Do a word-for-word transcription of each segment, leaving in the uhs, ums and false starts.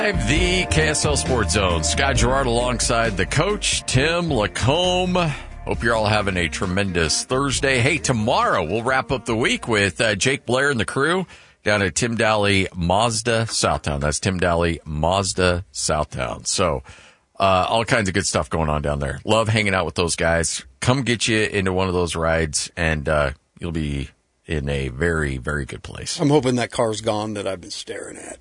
The K S L Sports Zone. Scott Gerard alongside the coach, Tim Lacombe. Hope you're all having a tremendous Thursday. Hey, tomorrow we'll wrap up the week with uh, Jake Blair and the crew down at Tim Daly Mazda Southtown. That's Tim Daly Mazda Southtown. So uh, all kinds of good stuff going on down there. Love hanging out with those guys. Come get you into one of those rides, and uh, you'll be in a very, very good place. I'm hoping that car's gone that I've been staring at.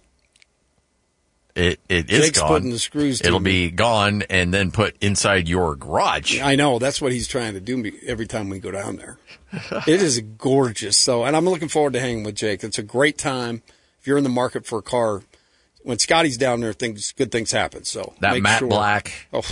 It it is Jake's gone. putting the screws to It'll me. be gone and then put inside your garage. I know. That's what he's trying to do me every time we go down there. It is gorgeous. So, and I'm looking forward to hanging with Jake. It's a great time. If you're in the market for a car, when Scotty's down there, things good things happen. So that make matte sure. black, oh,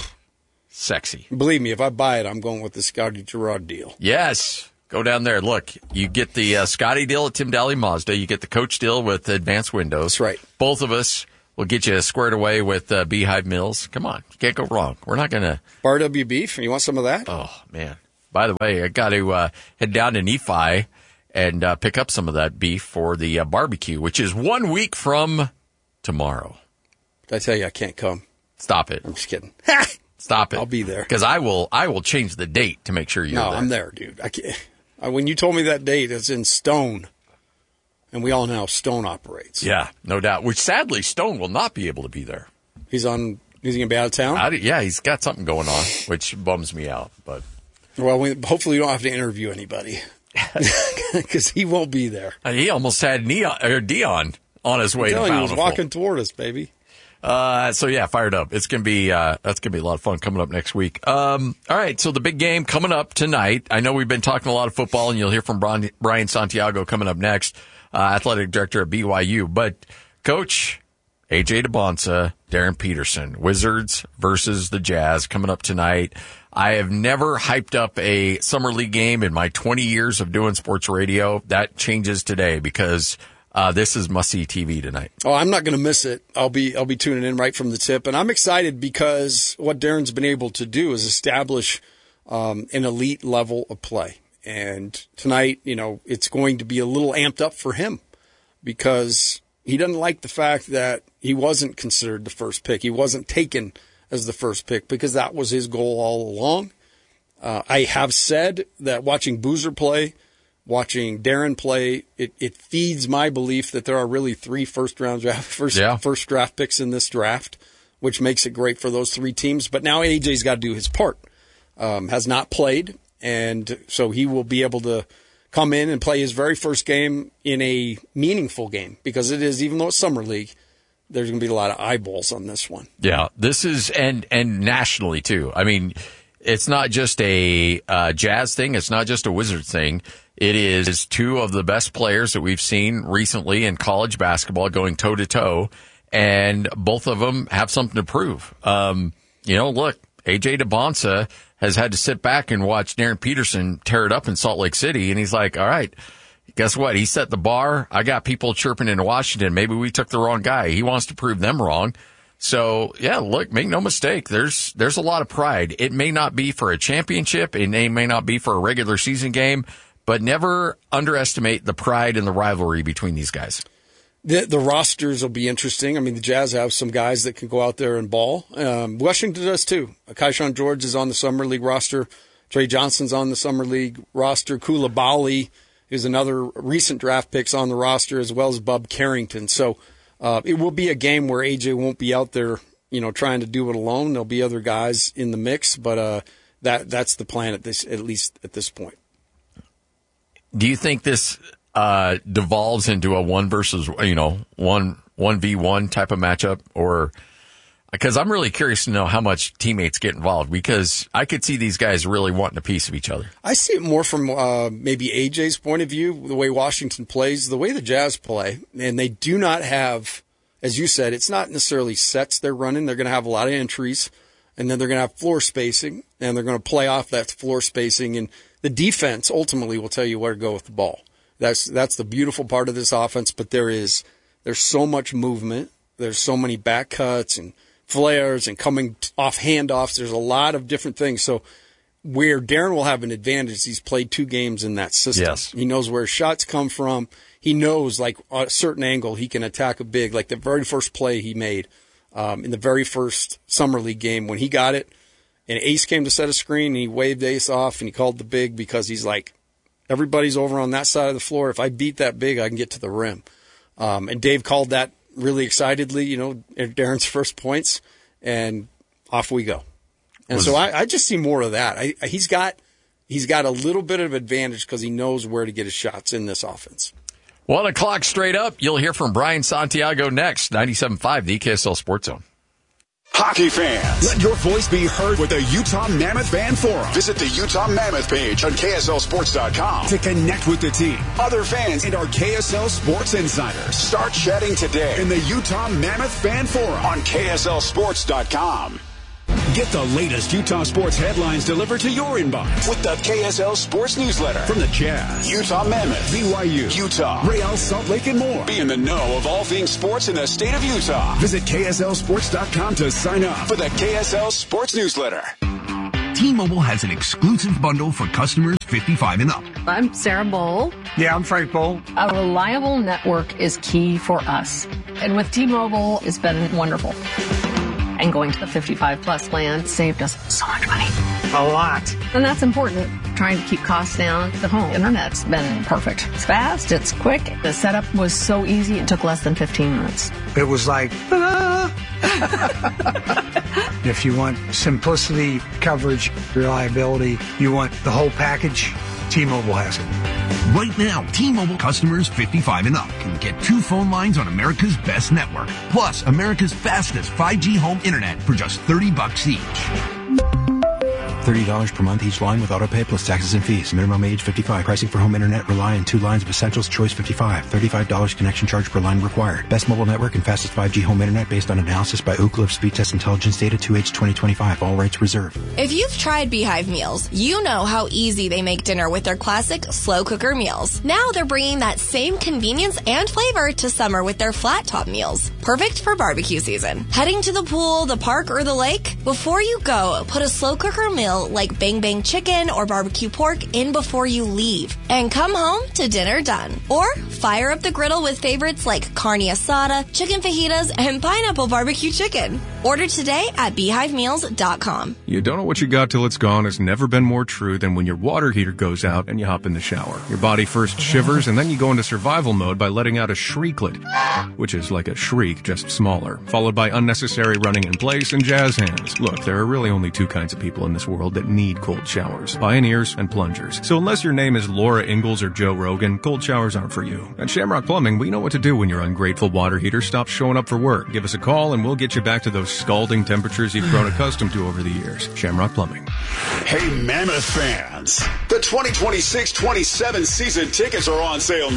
sexy. Believe me, if I buy it, I'm going with the Scotty Gerard deal. Yes. Go down there. Look, you get the uh, Scotty deal at Tim Daly Mazda. You get the coach deal with Advanced Windows. That's right. Both of us will get you squared away with uh, Beehive Mills. Come on. You can't go wrong. We're not going to. Bar W beef. You want some of that? Oh, man. By the way, I got to uh, head down to Nephi and uh, pick up some of that beef for the uh, barbecue, which is one week from tomorrow. Did I tell you I can't come? Stop it. I'm just kidding. Stop it. I'll be there. Because I will, I will change the date to make sure you're no, there. I'm there, dude. I can't. Uh, when you told me that date, it's in Stone. And we all know how Stone operates. Yeah, no doubt. Which, sadly, Stone will not be able to be there. He's on. Is he going to be out of town? I, yeah, he's got something going on, which bums me out. But well, we, hopefully you don't have to interview anybody. Because he won't be there. He almost had Neon, or Dion on his way to Bountiful. He was Bountiful. walking toward us, baby. Uh, so yeah, fired up. It's gonna be uh, that's gonna be a lot of fun coming up next week. Um, all right, so the big game coming up tonight. I know we've been talking a lot of football, and you'll hear from Brian, Brian Santiago coming up next, uh, athletic director at B Y U. But Coach A J DeBonsa, Darren Peterson, Wizards versus the Jazz coming up tonight. I have never hyped up a summer league game in my twenty years of doing sports radio. That changes today because Uh, this is must-see T V tonight. Oh, I'm not going to miss it. I'll be I'll be tuning in right from the tip, and I'm excited because what Darren's been able to do is establish um, an elite level of play. And tonight, you know, it's going to be a little amped up for him because he doesn't like the fact that he wasn't considered the first pick. He wasn't taken as the first pick because that was his goal all along. Uh, I have said that watching Boozer play, watching Darren play, it, it feeds my belief that there are really three first round draft, first, yeah. first draft picks in this draft, which makes it great for those three teams. But now A J's got to do his part. Um, has not played, and so he will be able to come in and play his very first game in a meaningful game because it is, even though it's summer league, there's going to be a lot of eyeballs on this one. Yeah, this is, and, and nationally too. I mean, it's not just a uh, Jazz thing. It's not just a Wizards thing. It is two of the best players that we've seen recently in college basketball going toe to toe, and both of them have something to prove. Um, you know, look, A J DeBonsa has had to sit back and watch Darren Peterson tear it up in Salt Lake City, and he's like, all right, guess what? He set the bar. I got people chirping in Washington. Maybe we took the wrong guy. He wants to prove them wrong. So, yeah, look, make no mistake. There's there's a lot of pride. It may not be for a championship. It may, may not be for a regular season game. But never underestimate the pride and the rivalry between these guys. The, the rosters will be interesting. I mean, the Jazz have some guys that can go out there and ball. Um, Washington does too. Kaishan George is on the Summer League roster. Trey Johnson's on the Summer League roster. Koulibaly is another recent draft picks on the roster, as well as Bub Carrington. So uh, it will be a game where A J won't be out there, you know, trying to do it alone. There'll be other guys in the mix, but uh, that that's the plan at this, at least at this point. Do you think this uh, devolves into a one versus, you know, one one v one type of matchup, or because I'm really curious to know how much teammates get involved, because I could see these guys really wanting a piece of each other. I see it more from uh, maybe A J's point of view, the way Washington plays, the way the Jazz play, and they do not have, as you said, it's not necessarily sets they're running. They're going to have a lot of entries, and then they're going to have floor spacing, and they're going to play off that floor spacing, and the defense ultimately will tell you where to go with the ball. That's that's the beautiful part of this offense, but there is there's so much movement. There's so many back cuts and flares and coming off handoffs. There's a lot of different things. So where Darren will have an advantage, he's played two games in that system. Yes. He knows where shots come from. He knows, like, a certain angle he can attack a big. Like the very first play he made um, in the very first Summer League game when he got it. And Ace came to set a screen, and he waved Ace off, and he called the big because he's like, everybody's over on that side of the floor. If I beat that big, I can get to the rim. Um, and Dave called that really excitedly, you know, Darren's first points, and off we go. And Was, so I, I just see more of that. I, he's got he's got a little bit of advantage because he knows where to get his shots in this offense. One o'clock straight up. You'll hear from Brian Santiago next. ninety-seven point five, the K S L Sports Zone. Hockey fans, let your voice be heard with the Utah Mammoth Fan Forum. Visit the Utah Mammoth page on K S L Sports dot com to connect with the team, other fans, and our K S L Sports insiders. Start chatting today in the Utah Mammoth Fan Forum on K S L Sports dot com. Get the latest Utah sports headlines delivered to your inbox with the K S L Sports Newsletter from the Jazz, Utah Mammoth, B Y U, Utah, Real Salt Lake, and more. Be in the know of all things sports in the state of Utah. Visit K S L Sports dot com to sign up for the K S L Sports Newsletter. T-Mobile has an exclusive bundle for customers fifty-five and up. I'm Sarah Bowl. Yeah, I'm Frank Bowl. A reliable network is key for us. And with T-Mobile, it's been wonderful. And going to the fifty-five plus plan saved us so much money. A lot. And that's important. Trying to keep costs down. The home internet's been perfect. It's fast. It's quick. The setup was so easy. It took less than fifteen minutes. It was like, ah. If you want simplicity, coverage, reliability, you want the whole package, T-Mobile has it. Right now, T-Mobile customers fifty-five and up can get two phone lines on America's best network, plus America's fastest five G home internet for just thirty bucks each. thirty dollars per month each line with autopay plus taxes and fees. Minimum age fifty-five. Pricing for home internet rely on two lines of Essentials Choice fifty-five. thirty-five dollars connection charge per line required. Best mobile network and fastest five G home internet based on analysis by Ookla of Speed Test Intelligence data two H twenty twenty-five. All rights reserved. If you've tried Beehive meals, you know how easy they make dinner with their classic slow cooker meals. Now they're bringing that same convenience and flavor to summer with their flat top meals. Perfect for barbecue season. Heading to the pool, the park, or the lake? Before you go, put a slow cooker meal like Bang Bang chicken or barbecue pork in before you leave. And come home to dinner done. Or fire up the griddle with favorites like carne asada, chicken fajitas, and pineapple barbecue chicken. Order today at beehive meals dot com. You don't know what you got till it's gone has never been more true than when your water heater goes out and you hop in the shower. Your body first shivers and then you go into survival mode by letting out a shrieklet, which is like a shriek, just smaller, followed by unnecessary running in place and jazz hands. Look, there are really only two kinds of people in this world that need cold showers: pioneers and plungers. So unless your name is Laura Ingalls or Joe Rogan, cold showers aren't for you. At Shamrock Plumbing, we know what to do when your ungrateful water heater stops showing up for work. Give us a call and we'll get you back to those scalding temperatures you've grown accustomed to over the years. Shamrock Plumbing. Hey, Mammoth fans, the twenty twenty-six twenty-seven season tickets are on sale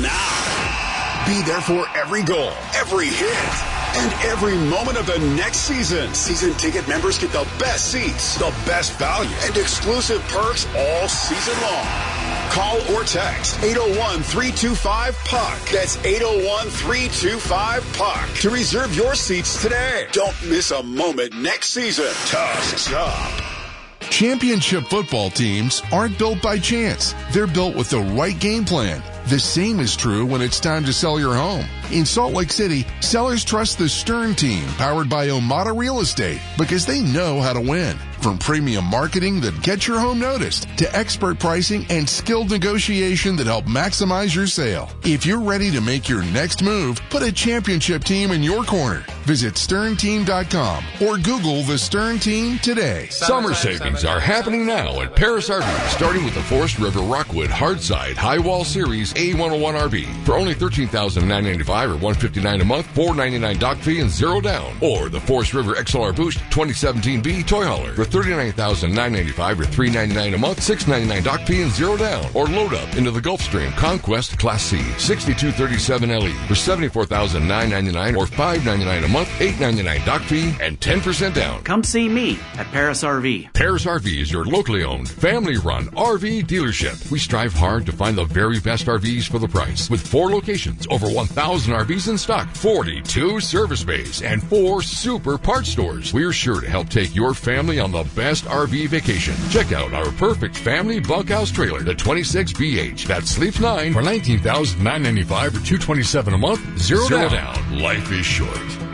now. Be there for every goal, every hit, and every moment of the next season. Season ticket members get the best seats, the best value, and exclusive perks all season long. Call or text eight oh one, three two five, P U C. That's eight oh one, three two five, P U C to reserve your seats today. Don't miss a moment next season. Tusks up. Championship football teams aren't built by chance. They're built with the right game plan. The same is true when it's time to sell your home. In Salt Lake City, sellers trust the Stern team, powered by Omada Real Estate, because they know how to win. From premium marketing that gets your home noticed, to expert pricing and skilled negotiation that help maximize your sale. If you're ready to make your next move, put a championship team in your corner. Visit stern team dot com or Google the Stern Team today. Summer savings are happening now at Paris R V, starting with the Forest River Rockwood Hardside High Wall Series A one oh one R V for only thirteen thousand nine hundred ninety-five dollars or one hundred fifty-nine dollars a month, four hundred ninety-nine dollars dock fee and zero down. Or the Forest River X L R Boost twenty seventeen B Toy Hauler for thirty-nine thousand nine hundred ninety-five dollars or three hundred ninety-nine dollars a month, six hundred ninety-nine dollars dock fee and zero down. Or load up into the Gulfstream Conquest Class C sixty-two thirty-seven L E for seventy-four thousand nine hundred ninety-nine dollars or five hundred ninety-nine dollars a month, eight hundred ninety-nine dollars dock fee and ten percent down. Come see me at Paris R V. Paris R V is your locally owned, family-run R V dealership. We strive hard to find the very best R Vs for the price. With four locations, over one thousand R Vs in stock, forty-two service bays, and four super parts stores, we're sure to help take your family on the best R V vacation. Check out our perfect family bunkhouse trailer, the twenty-six B H, that sleeps nine for nineteen thousand nine hundred ninety-five dollars or two hundred twenty-seven dollars a month, zero, zero down. down. Life is short.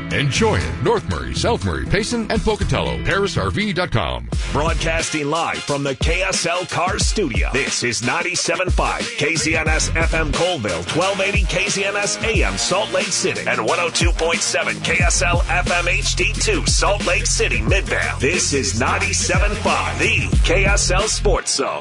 Enjoy it. North Murray, South Murray, Payson, and Pocatello. Paris R V dot com. Broadcasting live from the K S L Cars Studio. This is ninety-seven point five K Z N S F M Colville, twelve eighty K Z N S A M Salt Lake City, and one oh two point seven K S L F M H D two Salt Lake City, Midvale. This is ninety-seven point five, the K S L Sports Zone.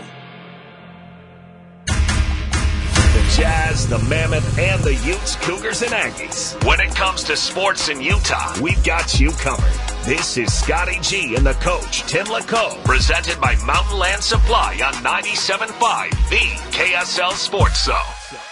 The Jazz, the Mammoth, and the Utes, Cougars, and Aggies. When it comes to sports in Utah, we've got you covered. This is Scotty G and the coach, Tim LaCoe, presented by Mountain Land Supply on ninety-seven point five, the K S L Sports Zone.